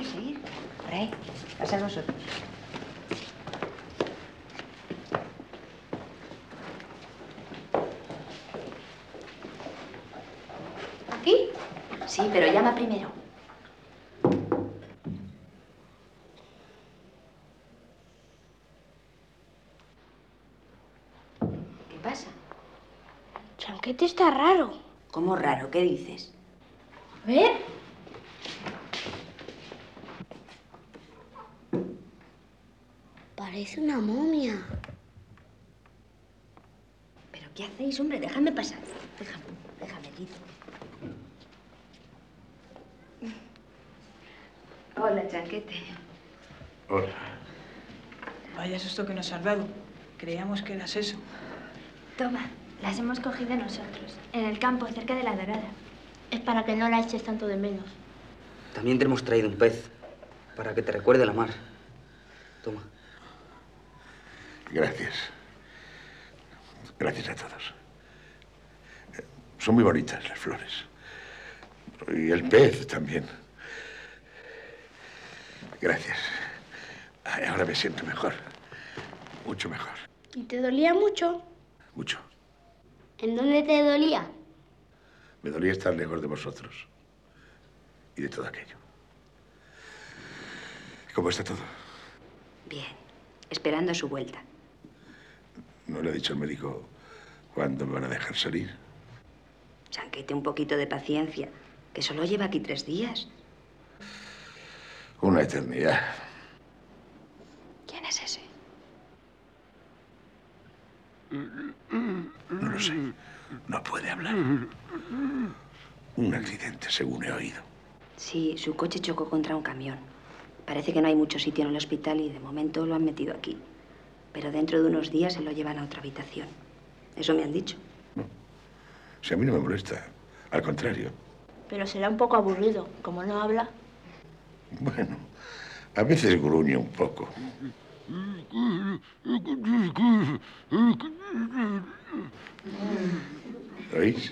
vamos a ir. Por ahí. Pasad vosotros. ¿Aquí? Sí, pero llama primero. ¿Qué pasa? Chanquete está raro. ¿Cómo raro? ¿Qué dices? A ver. Parece una momia. ¿Pero qué hacéis, hombre? Dejadme pasar. Déjame, quito. Hola, Chanquete. Hola. Vaya susto que nos has dado. Creíamos que eras eso. Toma, las hemos cogido nosotros, en el campo, cerca de la Dorada. Es para que no la eches tanto de menos. También te hemos traído un pez, para que te recuerde la mar. Toma. Gracias. Gracias a todos. Son muy bonitas las flores. Y el pez también. Gracias. Ay, ahora me siento mejor. Mucho mejor. ¿Y te dolía mucho? Mucho. ¿En dónde te dolía? Me dolía estar lejos de vosotros. Y de todo aquello. ¿Cómo está todo? Bien. Esperando su vuelta. ¿No le ha dicho el médico cuándo me van a dejar salir? Chanquete, un poquito de paciencia, que solo lleva aquí 3 días. Una eternidad. ¿Quién es ese? No lo sé. No puede hablar. Un accidente, según he oído. Sí, su coche chocó contra un camión. Parece que no hay mucho sitio en el hospital y de momento lo han metido aquí. Pero dentro de unos días se lo llevan a otra habitación. Eso me han dicho. Si a mí no me molesta. Al contrario. Pero será un poco aburrido, como no habla. Bueno, a veces gruñe un poco. ¿Oís?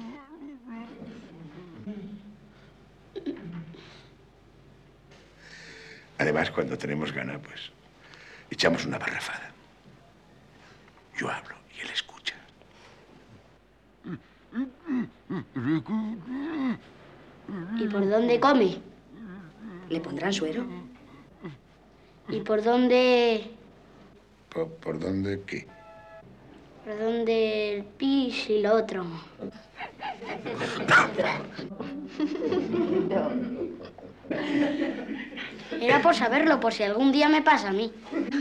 Además, cuando tenemos gana, pues, echamos una parrafada. Yo hablo y él escucha. ¿Y por dónde come? ¿Le pondrán suero? ¿Y por dónde...? ¿Por dónde qué? ¿Por dónde el pis y lo otro? Era por saberlo, por si algún día me pasa a mí.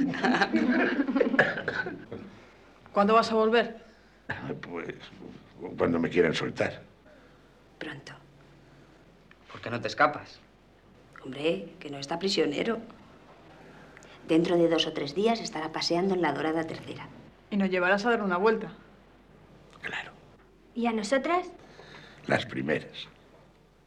¿Cuándo vas a volver? Pues, cuando me quieran soltar. Pronto. ¿Por qué no te escapas? Hombre, que no está prisionero. Dentro de 2 o 3 días estará paseando en la Dorada Tercera. Y nos llevarás a dar una vuelta. Claro. ¿Y a nosotras? Las primeras.